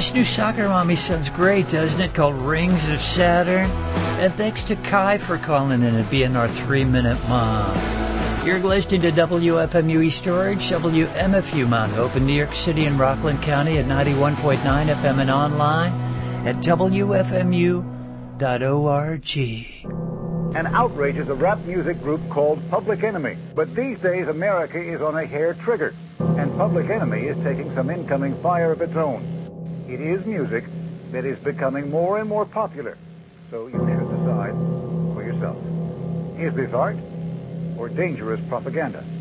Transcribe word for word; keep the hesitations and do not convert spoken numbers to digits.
This new Soccer Mommy sounds great, doesn't it? Called Rings of Saturn. And thanks to Kai for calling in and being our three-minute mom. You're listening to W F M U East Orange, W M F U Mount Hope in New York City and Rockland County at ninety-one point nine F M and online at W F M U dot org. An outrage is a rap music group called Public Enemy. But these days, America is on a hair trigger, and Public Enemy is taking some incoming fire of its own. It is music that is becoming more and more popular, so you should decide for yourself. Is this art or dangerous propaganda?